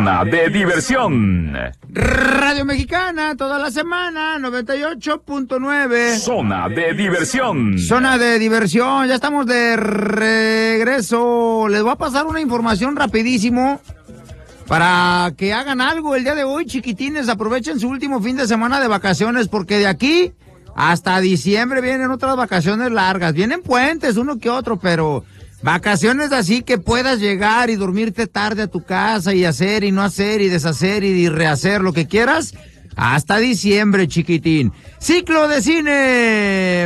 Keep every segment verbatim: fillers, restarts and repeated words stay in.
Zona de Diversión. Radio Mexicana, toda la semana, noventa y ocho punto nueve. Zona de Diversión. Zona de Diversión, ya estamos de regreso. Les voy a pasar una información rapidísimo para que hagan algo el día de hoy, chiquitines. Aprovechen su último fin de semana de vacaciones, porque de aquí hasta diciembre vienen otras vacaciones largas. Vienen puentes, uno que otro, pero vacaciones así que puedas llegar y dormirte tarde a tu casa y hacer y no hacer y deshacer y rehacer lo que quieras hasta diciembre, chiquitín. Ciclo de cine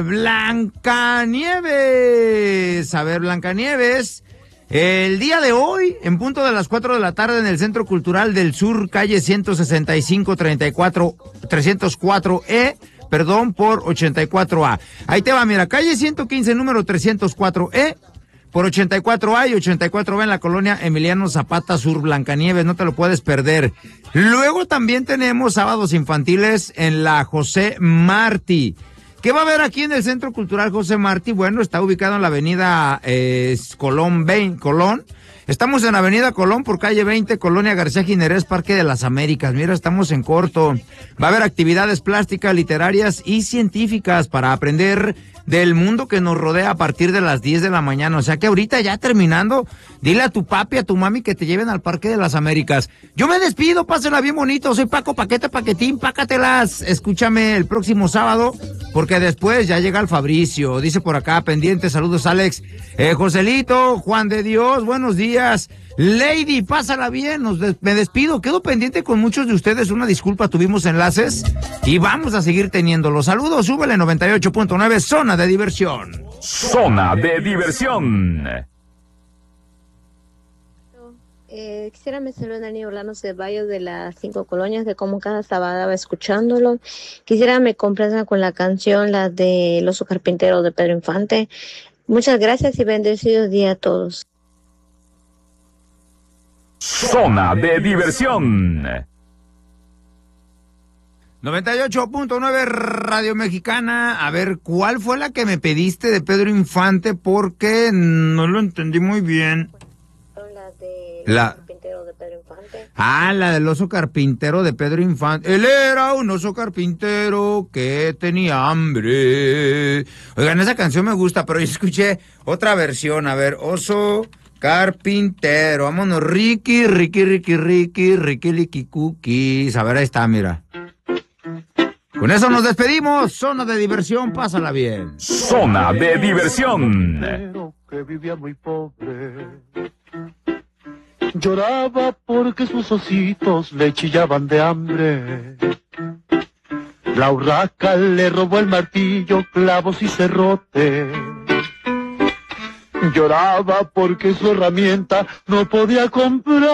Blancanieves. A ver, Blancanieves, el día de hoy, en punto de las cuatro de la tarde, en el Centro Cultural del Sur, calle ciento sesenta y cinco, treinta y cuatro, trescientos cuatro E, perdón, por ochenta y cuatro A. Ahí te va, mira, calle ciento quince, número trescientos cuatro E, por ochenta y cuatro A y ochenta y cuatro B en la colonia Emiliano Zapata Sur, Blancanieves, no te lo puedes perder. Luego también tenemos sábados infantiles en la José Martí. ¿Qué va a haber aquí en el Centro Cultural José Martí? Bueno, está ubicado en la avenida eh, Colón, veinte, Colón. Estamos en avenida Colón por calle veinte, Colonia García Ginerés, Parque de las Américas. Mira, estamos en corto. Va a haber actividades plásticas, literarias y científicas para aprender del mundo que nos rodea a partir de las diez de la mañana. O sea que ahorita ya terminando, dile a tu papi, a tu mami que te lleven al Parque de las Américas. Yo me despido, pásenla bien bonito. Soy Paco Paquete Paquetín, pácatelas. Escúchame el próximo sábado, porque después ya llega el Fabricio. Dice por acá, pendiente, saludos Alex. Eh, Joselito, Juan de Dios, buenos días. Lady, pásala bien, nos des- me despido, quedo pendiente con muchos de ustedes, una disculpa, tuvimos enlaces y vamos a seguir teniendo los saludos. Súbele noventa y ocho punto nueve, Zona de Diversión. Zona de Diversión. Eh, quisiera mencionar a Dani Orlando Ceballos de las Cinco Colonias, de cómo cada sábado va escuchándolo. Quisiera me complazcan con la canción, la de El Oso Carpintero de Pedro Infante. Muchas gracias y bendecidos días a todos. Zona de Diversión. noventa y ocho punto nueve Radio Mexicana. A ver, ¿cuál fue la que me pediste de Pedro Infante? Porque no lo entendí muy bien. La de La... Carpintero de Pedro Infante. Ah, la del oso carpintero de Pedro Infante. Él era un oso carpintero que tenía hambre. Oigan, esa canción me gusta, pero yo escuché otra versión. A ver, oso carpintero. Vámonos, Ricky, Ricky, Ricky, Ricky, Ricky, Ricky, Cookies. A ver, ahí está, mira. Con eso nos despedimos. Zona de Diversión, pásala bien. Zona de Diversión. Que vivía muy pobre. Lloraba porque sus ositos le chillaban de hambre. La urraca le robó el martillo, clavos y cerrote. Lloraba porque su herramienta no podía comprar.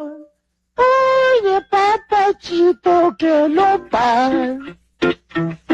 Oye, papachito, que lo pague.